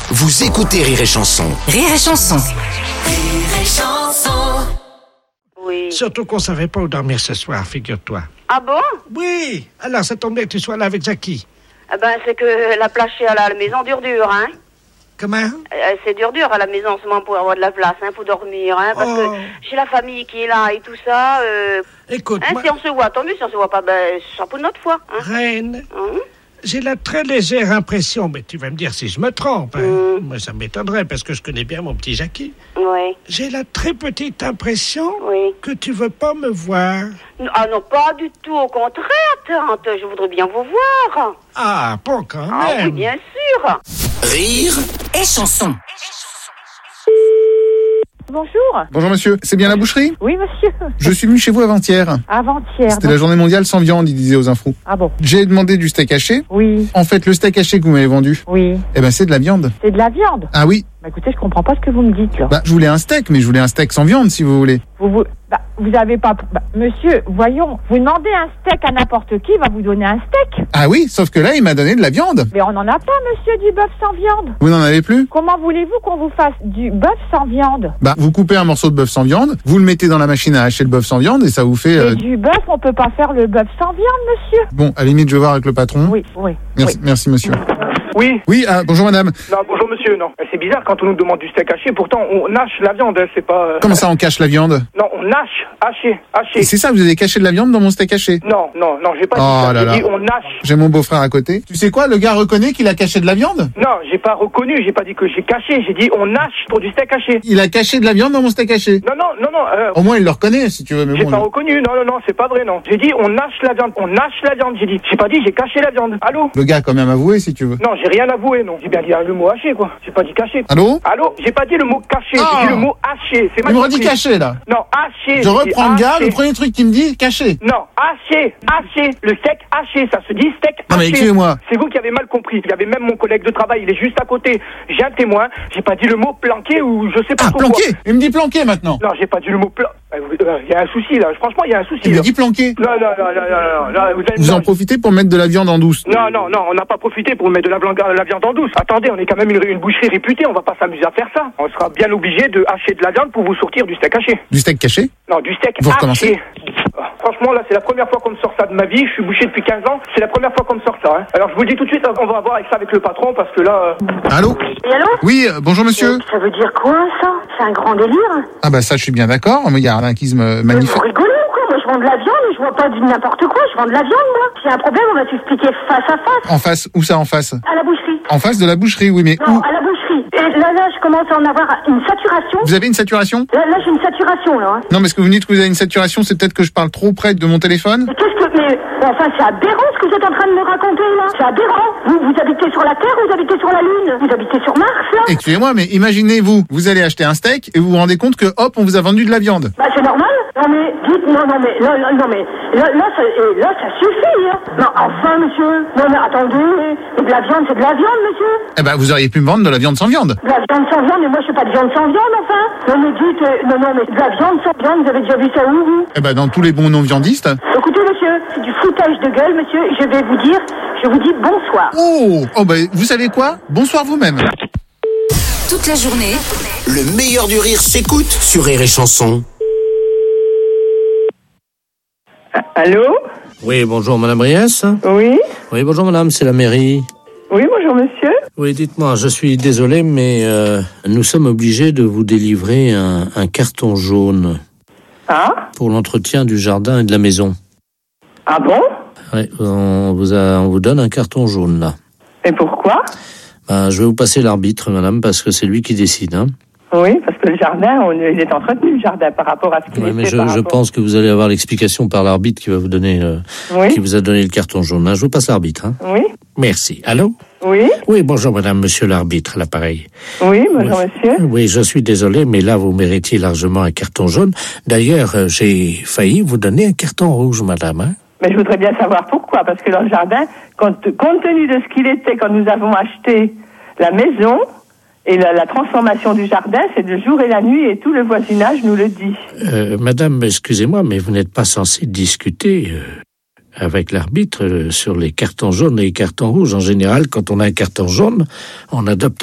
Vous écoutez Rire et Chanson. Rire et Chanson. Rire et Chanson. Oui. Surtout qu'on savait pas où dormir ce soir, figure-toi. Ah bon? Oui, alors ça tombe bien que tu sois là avec Jackie. Eh ben, c'est que la place chez à la maison dure, hein. Comment? C'est dur à la maison en ce moment pour avoir de la place, hein, pour dormir, hein, parce que j'ai la famille qui est là et tout ça. Écoute, hein, moi, si on se voit, tant mieux. Si on se voit pas, ben, ce sera pour une autre fois. Hein. Reine, Hein? j'ai la très légère impression, mais tu vas me dire si je me trompe. Hein. Moi, ça m'étonnerait parce que je connais bien mon petit Jackie. Oui. J'ai la très petite impression Oui. que tu veux pas me voir. Ah non, pas du tout. Au contraire, tante. Je voudrais bien vous voir. Ah, pas quand Ah oui, même. bien sûr. Rire Et Chanson. Bonjour. Bonjour monsieur, c'est bien la boucherie? Oui, monsieur. Je suis venu chez vous avant-hier. Avant-hier. C'était la journée mondiale sans viande, il disait aux infos. Ah bon? J'ai demandé du steak haché. Oui, En fait, le steak haché que vous m'avez vendu, oui. eh ben c'est de la viande. C'est de la viande. Ah oui, Bah écoutez, je comprends pas ce que vous me dites là. bah je voulais un steak, mais je voulais un steak sans viande si vous voulez. Vous avez pas... Bah, monsieur, voyons, vous demandez un steak à n'importe qui, il va vous donner un steak. Ah oui, sauf que là, il m'a donné de la viande. Mais on n'en a pas, monsieur, du bœuf sans viande. Vous n'en avez plus? Comment voulez-vous qu'on vous fasse du bœuf sans viande? Bah vous coupez un morceau de bœuf sans viande, vous le mettez dans la machine à hacher le bœuf sans viande et ça vous fait... Et du bœuf, on peut pas faire le bœuf sans viande, monsieur. Bon, à la limite, je vais voir avec le patron. Oui. Merci monsieur. Oui. Oui, bonjour madame. Non, bonjour monsieur, non. C'est bizarre quand on nous demande du steak haché, pourtant on hache la viande, hein, c'est pas... Comment ça on cache la viande? Non, on haché. Et c'est ça, vous avez caché de la viande dans mon steak haché? Non, j'ai pas dit Oh ça, là là. j'ai dit on hache. J'ai mon beau-frère à côté. Tu sais quoi, le gars reconnaît qu'il a caché de la viande? Non, j'ai pas reconnu, j'ai pas dit que j'ai caché, j'ai dit on hache pour du steak haché. Il a caché de la viande dans mon steak haché. Non, Au moins, il le reconnaît, si tu veux, mais j'ai bon. pas reconnu, non, c'est pas vrai, non. J'ai dit on hache la viande, j'ai dit. J'ai pas dit j'ai caché la viande. Allô? Le gars a quand même avoué, si tu veux. Non, j'ai rien avoué, non. J'ai bien dit le mot haché, quoi. J'ai pas dit caché. Allô? J'ai pas dit le mot caché, Ah. j'ai dit le mot haché. C'est Il mal me redit compris. caché, là. Non, haché. Je reprends le gars, haché. le premier truc qu'il me dit, caché. Non, haché. Le steak haché, ça se dit steak haché. Non, mais excusez-moi. C'est vous qui avez mal compris. Il y avait même mon collègue de travail, il est juste à côté. J'ai un témoin. J'ai pas dit le mot planqué ou je sais pas Ah, trop planqué. Il me dit planqué, maintenant. quoi. Non, j'ai pas dit le mot il y a un souci, là. Franchement, il y a un souci, Il là. me dit planqué. Non, Vous en profitez pour mettre de la viande en douce. Non, on n'a pas profité pour mettre de la viande en douce. Attendez, on est quand même une boucherie réputée, on va pas s'amuser à faire ça. On sera bien obligé de hacher de la viande pour vous sortir du steak haché. Du steak caché? Non, du steak Vous haché. recommencez. Franchement, là, c'est la première fois qu'on me sort ça de ma vie. Je suis boucher depuis 15 ans. C'est la première fois qu'on me sort ça. Hein. Alors, je vous le dis tout de suite, on va voir avec ça avec le patron parce que là... Allô? Et allô? Oui, bonjour monsieur. Ça veut dire quoi, ça? C'est un grand délire? Ah bah ça, je suis bien d'accord, mais il y a un arnaquisme Mais magnifique. vous rigolez ou quoi? Moi, je vends de la viande, je vends pas du n'importe quoi, je vends de la viande, moi. S'il y a un problème, on va s'expliquer face à face. En face? Où ça, en face? À la boucherie. En face de la boucherie, oui, mais Non, où? à la boucherie. Et là, je commence à en avoir une saturation. Vous avez une saturation? Là, j'ai une saturation, là. Hein. Non, mais ce que vous me dites que vous avez une saturation, c'est peut-être que je parle trop près de mon téléphone? Mais enfin, c'est aberrant ce que vous êtes en train de me raconter, là. C'est aberrant. Vous habitez sur la Terre ou vous habitez sur la Lune? Vous habitez sur Mars, là? Excusez-moi, mais imaginez-vous, vous allez acheter un steak et vous vous rendez compte que, hop, on vous a vendu de la viande. Bah, c'est normal. Non, mais, dites, non, mais, là, ça suffit, hein. Non, enfin, monsieur. Non, mais attendez. Et de la viande, c'est de la viande, monsieur. Eh ben, vous auriez pu me vendre de la viande sans viande. De la viande sans viande, mais moi, je fais pas de viande sans viande, enfin. Non, mais dites, mais de la viande sans viande, vous avez déjà vu ça où, vous? Eh ben, dans tous les bons non-viandistes. Écoutez, monsieur, c'est du foutage de gueule, monsieur. Je vous dis bonsoir. Oh, ben, vous savez quoi? Bonsoir vous-même. Toute la journée, Le meilleur du rire s'écoute sur Rire et Chanson. Allô? Oui, bonjour Madame Riès. Oui? Oui, bonjour Madame, c'est la mairie. Oui, bonjour monsieur. Oui, dites-moi, je suis désolé, mais nous sommes obligés de vous délivrer un carton jaune Ah? pour l'entretien du jardin et de la maison. Ah bon? Oui, on vous donne un carton jaune là. Et pourquoi? Je vais vous passer l'arbitre, Madame, parce que c'est lui qui décide. Hein. Oui, parce que le jardin, il est entretenu, le jardin, par rapport à ce qu'il Oui, mais était. je pense que vous allez avoir l'explication par l'arbitre qui va vous donner, qui vous a donné le carton jaune. Hein. Je vous passe l'arbitre. Hein. Oui? Merci. Allô? Oui? Oui, bonjour Madame, Monsieur l'arbitre, à l'appareil. Oui, bonjour monsieur. Oui, je suis désolé, mais là, vous méritiez largement un carton jaune. D'ailleurs, j'ai failli vous donner un carton rouge, Madame. Hein. Mais je voudrais bien savoir pourquoi, parce que dans le jardin, compte tenu de ce qu'il était quand nous avons acheté la maison, et la transformation du jardin, c'est le jour et la nuit, et tout le voisinage nous le dit. Madame, excusez-moi, mais vous n'êtes pas censée discuter avec l'arbitre sur les cartons jaunes et les cartons rouges. En général, quand on a un carton jaune, on adopte